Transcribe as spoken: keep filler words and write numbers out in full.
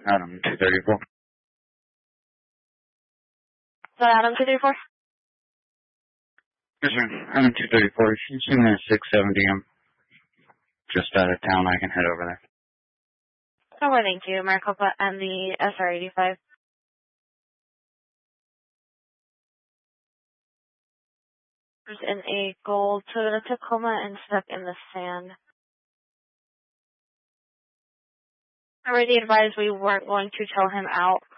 Adam two thirty-four. Is that Adam two thirty-four? Yes, sir. Adam two thirty-four. If you see me at six seventy, I'm just out of town. I can head over there. Oh, well, thank you. Maricopa and the S R eighty-five. In a gold Toyota Tacoma and stuck in the sand. Already advised we weren't going to tow him out